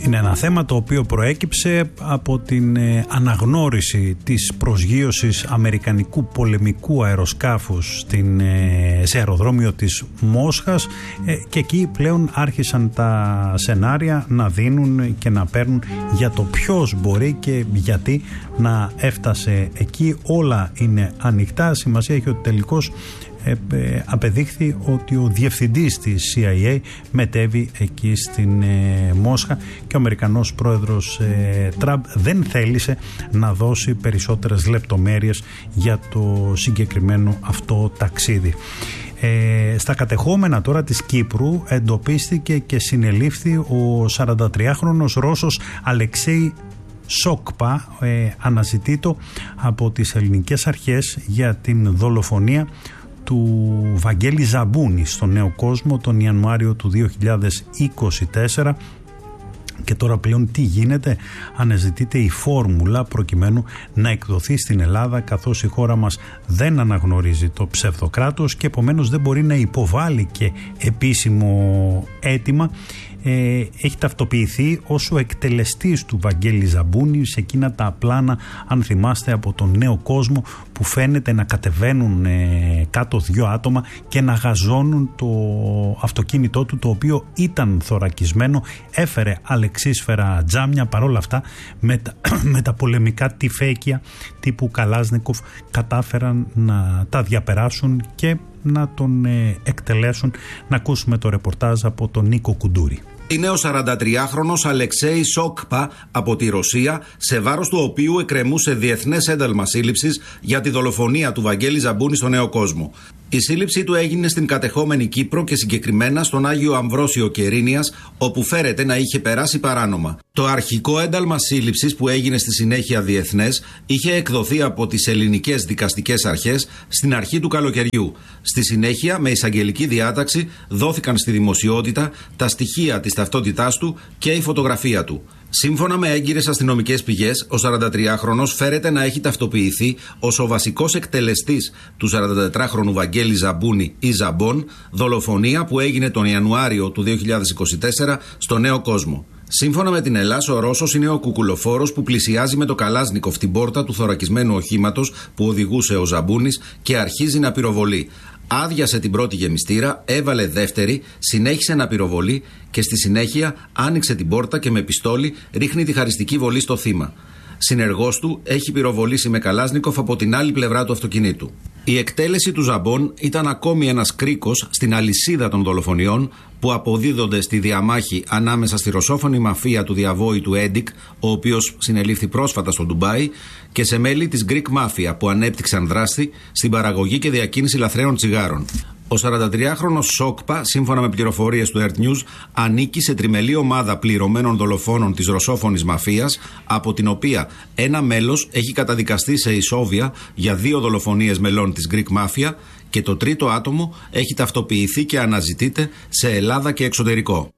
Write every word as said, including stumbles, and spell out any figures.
Είναι ένα θέμα το οποίο προέκυψε από την αναγνώριση της προσγείωσης αμερικανικού πολεμικού αεροσκάφους στην, σε αεροδρόμιο της Μόσχας, και εκεί πλέον άρχισαν τα σενάρια να δίνουν και να παίρνουν για το ποιος μπορεί και γιατί να έφτασε εκεί. Όλα είναι ανοιχτά. Σημασία έχει ότι τελικώς απεδείχθη ότι ο διευθυντής της σι άι έι μετέβη εκεί στην ε, Μόσχα, και ο Αμερικανός πρόεδρος ε, Τραμπ δεν θέλησε να δώσει περισσότερες λεπτομέρειες για το συγκεκριμένο αυτό ταξίδι. Ε, στα κατεχόμενα τώρα της Κύπρου εντοπίστηκε και συνελήφθη ο σαραντατριάχρονος Ρώσος Αλεξέη Σόκπα, ε, αναζητείτο από τις ελληνικές αρχές για την δολοφονία του Βαγγέλη Ζαμπούνη στο Νέο Κόσμο τον Ιανουάριο του δύο χιλιάδες είκοσι τέσσερα. Και τώρα πλέον τι γίνεται? Αναζητείται η φόρμουλα προκειμένου να εκδοθεί στην Ελλάδα, καθώς η χώρα μας δεν αναγνωρίζει το ψευδοκράτος και επομένως δεν μπορεί να υποβάλει και επίσημο αίτημα. Ε, έχει ταυτοποιηθεί ως ο εκτελεστής του Βαγγέλη Ζαμπούνη σε εκείνα τα πλάνα, αν θυμάστε, από τον Νέο Κόσμο, που φαίνεται να κατεβαίνουν ε, κάτω δύο άτομα και να γαζώνουν το αυτοκίνητό του, το οποίο ήταν θωρακισμένο, έφερε αλεξίσφαιρα τζάμια. Παρόλα αυτά με τα, με τα πολεμικά τυφέκια τύπου Καλάζνικοφ κατάφεραν να τα διαπεράσουν και να τον ε, εκτελέσουν. Να ακούσουμε το ρεπορτάζ από τον Νίκο Κουντούρη. Είναι ο σαραντατριάχρονος Αλεξέη Σόκπα από τη Ρωσία, σε βάρος του οποίου εκκρεμούσε διεθνές ένταλμα σύλληψης για τη δολοφονία του Βαγγέλη Ζαμπούνη στο Νέο Κόσμο. Η σύλληψή του έγινε στην κατεχόμενη Κύπρο και συγκεκριμένα στον Άγιο Αμβρόσιο Κερίνιας, όπου φέρεται να είχε περάσει παράνομα. Το αρχικό ένταλμα σύλληψης, που έγινε στη συνέχεια διεθνές, είχε εκδοθεί από τις ελληνικές δικαστικές αρχές στην αρχή του καλοκαιριού. Στη συνέχεια, με εισαγγελική διάταξη, δόθηκαν στη δημοσιότητα τα στοιχεία της ταυτότητάς του και η φωτογραφία του. Σύμφωνα με έγκυρες αστυνομικές πηγές, ο σαραντατριάχρονος φέρεται να έχει ταυτοποιηθεί ως ο βασικός εκτελεστής του σαραντατετράχρονου Βαγγέλη Ζαμπούνη ή Ζαμπόν, δολοφονία που έγινε τον Ιανουάριο του δύο χιλιάδες είκοσι τέσσερα στο Νέο Κόσμο. Σύμφωνα με την Ελλάς, ο Ρώσος είναι ο κουκουλοφόρος που πλησιάζει με το Καλάζνικοφ την πόρτα του θωρακισμένου οχήματος που οδηγούσε ο Ζαμπούνης και αρχίζει να πυροβολεί. Άδειασε την πρώτη γεμιστήρα, έβαλε δεύτερη, συνέχισε να πυροβολεί και στη συνέχεια άνοιξε την πόρτα και με πιστόλι ρίχνει τη χαριστική βολή στο θύμα. Συνεργός του έχει πυροβολήσει με Καλάζνικοφ από την άλλη πλευρά του αυτοκινήτου. Η εκτέλεση του Ζαμπόν ήταν ακόμη ένας κρίκος στην αλυσίδα των δολοφονιών που αποδίδονται στη διαμάχη ανάμεσα στη ρωσόφωνη μαφία του διαβόητου Έντικ, ο οποίος συνελήφθη πρόσφατα στο Ντουμπάι, και σε μέλη της Greek Mafia που ανέπτυξαν δράση στην παραγωγή και διακίνηση λαθρέων τσιγάρων. Ο σαραντατριάχρονος Σόκπα, σύμφωνα με πληροφορίες του Earth News, ανήκει σε τριμελή ομάδα πληρωμένων δολοφόνων της ρωσόφωνης μαφίας, από την οποία ένα μέλος έχει καταδικαστεί σε ισόβια για δύο δολοφονίες μελών της Greek Mafia και το τρίτο άτομο έχει ταυτοποιηθεί και αναζητείται σε Ελλάδα και εξωτερικό.